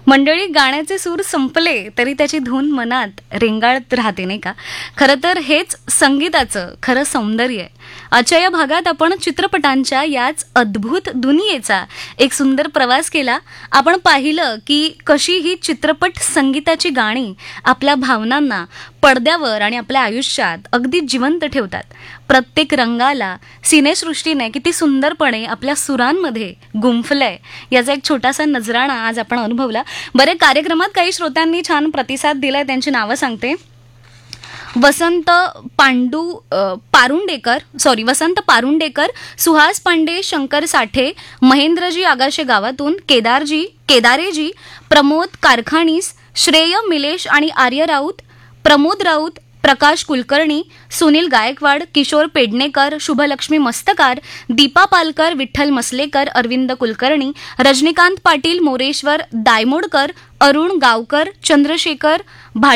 मंडळी, गाण्याचे सूर संपले तरी त्याची धून मनात रेंगाळत राहते, नाही का? खरं तर हेच संगीताचं खरं सौंदर्य आहे. आजच्या या भागात आपण चित्रपटांच्या याच अद्भुत दुनियेचा एक सुंदर प्रवास केला. आपण पाहिलं की कशी ही चित्रपट संगीताची गाणी आपल्या भावनांना पडद्यावर आणि आपल्या आयुष्यात अगदी जिवंत ठेवतात. प्रत्येक रंगाला सिनेसृष्टीने किती सुंदरपणे आपल्या सुरांमध्ये गुंफलंय याचा एक छोटासा नजराणा आज आपण अनुभवला. बरे, कार्यक्रमात काही श्रोत्यांनी छान प्रतिसाद दिलाय, त्यांची नावं सांगते. वसंत पारुंडेकर, सुहास पांडे, शंकर साठे, महेंद्रजी आगाशे गावातून, केदारेजी, प्रमोद कारखानीस, श्रेय मिलेश आणि आर्य राऊत, प्रमोद राऊत, प्रकाश कुलकर्णी, सुनील गायकवाड, किशोर पेडणेकर, शुभलक्ष्मी मस्तकार, दीपा पालकर, विठ्ठल मसलेकर, अरविंद कुलकर्णी, रजनीकांत पाटील, मोरेश्वर दायमोडकर, अरुण गावकर, चंद्रशेखर